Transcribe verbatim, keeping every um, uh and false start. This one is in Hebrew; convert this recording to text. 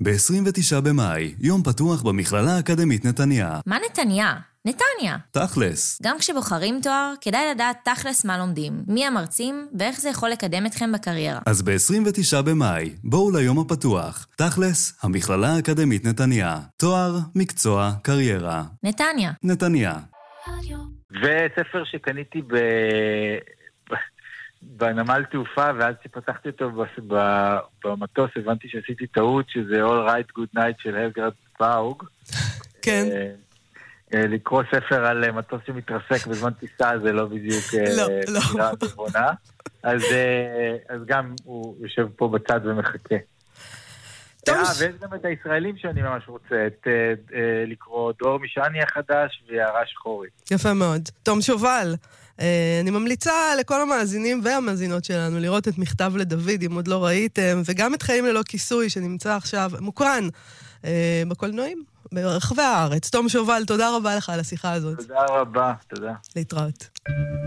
ב-עשרים ותשעה במאי, יום פתוח במכללה האקדמית נתניה. מה נתניה? נתניה. תכלס. גם כשבוחרים תואר, כדאי לדעת תכלס מה לומדים, מי המרצים ואיך זה יכול לקדם אתכם בקריירה. אז ב-עשרים ותשעה במאי, בואו ליום הפתוח. תכלס, המכללה האקדמית נתניה. תואר, מקצוע, קריירה. נתניה. נתניה. וספר שקניתי ב... בנמל תעופה, ואז שפתחתי אותו במטוס, הבנתי שעשיתי טעות, שזה All Right Good Night של הלגרד פאוג. כן. לקרוא ספר על מטוס שמתרסק בזמן טיסה, זה לא בדיוק בחירה נכונה. אז גם הוא יושב פה בצד ומחכה. ויש גם את הישראלים שאני ממש רוצה, לקרוא דור משעני החדש ויערה שחורי. יפה מאוד. תום שובל, אני ממליצה לכל המאזינים והמאזינות שלנו לראות את מכתב לדוד, אם עוד לא ראיתם, וגם את חיים ללא כיסוי שנמצא עכשיו מוקרן בקולנועים ברחבי הארץ. תום שובל, תודה רבה לך על השיחה הזאת. תודה רבה, תודה. להתראות.